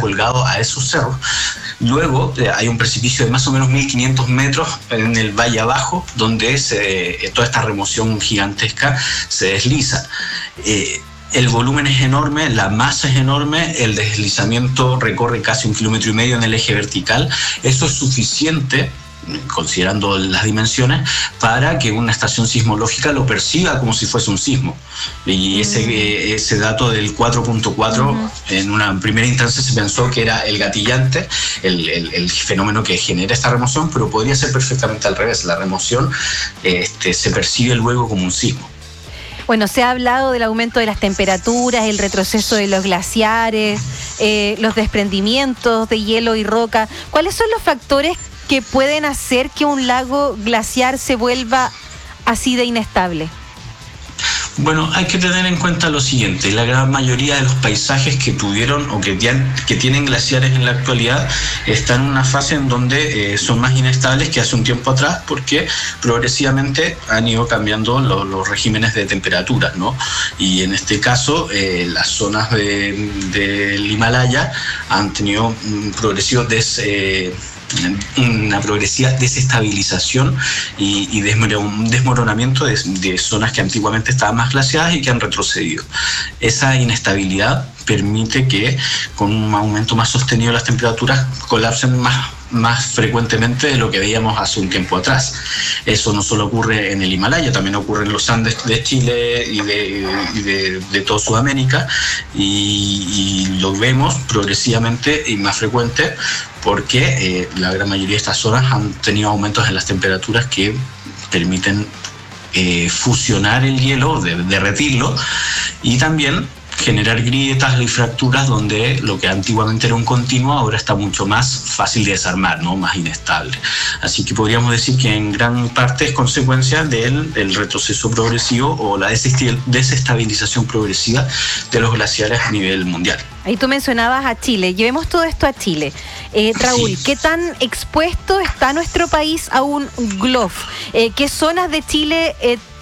colgado a esos cerros. Luego hay un precipicio de más o menos 1.500 metros en el valle abajo, donde toda esta remoción gigantesca se desliza. El volumen es enorme, la masa es enorme, el deslizamiento recorre casi 1,5 kilómetros en el eje vertical. Eso es suficiente, considerando las dimensiones, para que una estación sismológica lo perciba como si fuese un sismo. Y ese dato del 4.4, en una primera instancia se pensó que era el gatillante, el fenómeno que genera esta remoción, pero podría ser perfectamente al revés. La remoción se percibe luego como un sismo. Bueno, se ha hablado del aumento de las temperaturas, el retroceso de los glaciares, los desprendimientos de hielo y roca. ¿Cuáles son los factores que pueden hacer que un lago glaciar se vuelva así de inestable? Bueno, hay que tener en cuenta lo siguiente: la gran mayoría de los paisajes que tuvieron o que tienen glaciares en la actualidad están en una fase en donde son más inestables que hace un tiempo atrás, porque progresivamente han ido cambiando los regímenes de temperaturas, ¿no? Y en este caso, las zonas del Himalaya han tenido una progresiva desestabilización y desmoronamiento de zonas que antiguamente estaban más glaciadas y que han retrocedido. Esa inestabilidad permite que, con un aumento más sostenido de las temperaturas, colapsen más frecuentemente de lo que veíamos hace un tiempo atrás. Eso no solo ocurre en el Himalaya, también ocurre en los Andes de Chile y de toda Sudamérica, y lo vemos progresivamente y más frecuente porque la gran mayoría de estas zonas han tenido aumentos en las temperaturas que permiten fusionar el hielo, derretirlo, y también generar grietas y fracturas donde lo que antiguamente era un continuo ahora está mucho más fácil de desarmar, ¿no? Más inestable. Así que podríamos decir que en gran parte es consecuencia del retroceso progresivo o la desestabilización progresiva de los glaciares a nivel mundial. Ahí tú mencionabas a Chile. Llevemos todo esto a Chile. Raúl, sí. ¿Qué tan expuesto está nuestro país a un GLOF? ¿Qué zonas de Chile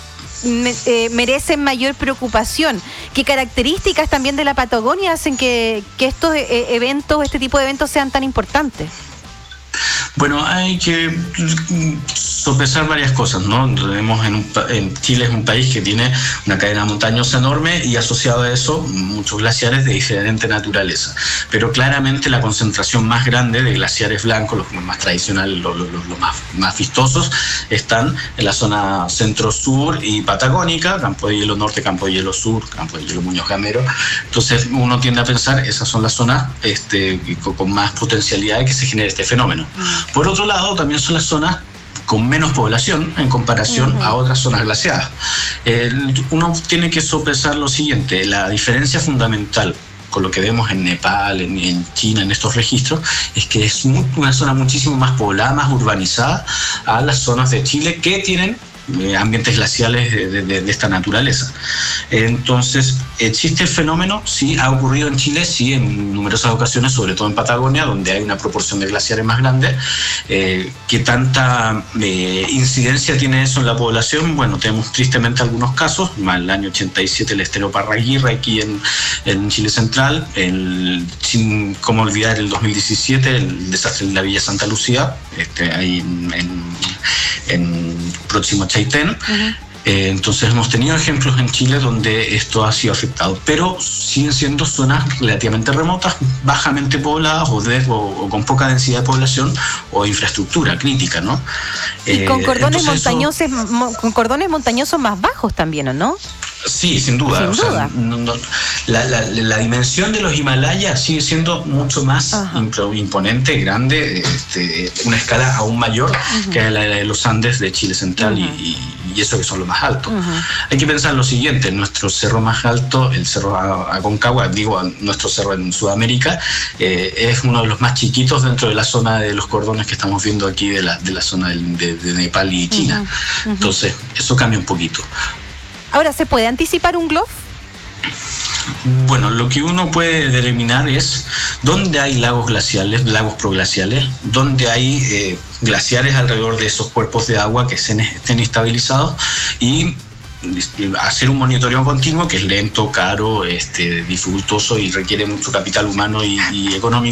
merecen mayor preocupación? ¿Qué características también de la Patagonia hacen que estos eventos, este tipo de eventos sean tan importantes? Bueno, hay que sopesar varias cosas, ¿no? Tenemos en Chile es un país que tiene una cadena montañosa enorme y asociado a eso muchos glaciares de diferente naturaleza. Pero claramente la concentración más grande de glaciares blancos, los más tradicionales, los más vistosos, están en la zona centro-sur y patagónica, Campo de Hielo Norte, Campo de Hielo Sur, Campo de Hielo Muñoz Gamero. Entonces uno tiende a pensar esas son las zonas con más potencialidad de que se genere este fenómeno. Por otro lado, también son las zonas con menos población en comparación a otras zonas glaciadas. Uno tiene que sopesar lo siguiente: la diferencia fundamental con lo que vemos en Nepal, en China, en estos registros, es que es una zona muchísimo más poblada, más urbanizada a las zonas de Chile que tienen ambientes glaciales de esta naturaleza. Entonces, ¿existe el fenómeno? Sí, ha ocurrido en Chile, sí, en numerosas ocasiones, sobre todo en Patagonia, donde hay una proporción de glaciares más grande. ¿Qué tanta incidencia tiene eso en la población? Bueno, tenemos tristemente algunos casos. En el año 87 el estero Parraguirre aquí en Chile Central, sin cómo olvidar el 2017 el desastre en la Villa Santa Lucía, ahí en próximo a Chaitén. Entonces hemos tenido ejemplos en Chile donde esto ha sido afectado, pero siguen siendo zonas relativamente remotas, bajamente pobladas o con poca densidad de población o infraestructura crítica, ¿no? Y con cordones montañosos más bajos también, ¿o no? Sí, sin duda. La dimensión de los Himalayas sigue siendo mucho más imponente, grande, una escala aún mayor que la de los Andes de Chile Central y eso que son los más altos. Hay que pensar lo siguiente: nuestro cerro más alto, el cerro Aconcagua, nuestro cerro en Sudamérica, es uno de los más chiquitos dentro de la zona de los cordones que estamos viendo aquí de la zona de Nepal y China. Entonces, eso cambia un poquito. Ahora, ¿se puede anticipar un GLOF? Bueno, lo que uno puede determinar es dónde hay lagos glaciales, lagos proglaciales, dónde hay glaciares alrededor de esos cuerpos de agua que estén estabilizados, y hacer un monitoreo continuo, que es lento, caro, dificultoso y requiere mucho capital humano y económico.